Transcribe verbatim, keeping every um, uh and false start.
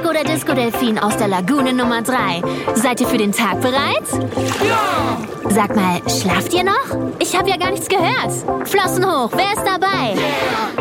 Disco der Disco-Delfin aus der Lagune Nummer drei. Seid ihr für den Tag bereit? Ja! Sag mal, schlaft ihr noch? Ich habe ja gar nichts gehört. Flossen hoch, wer ist dabei? Yeah!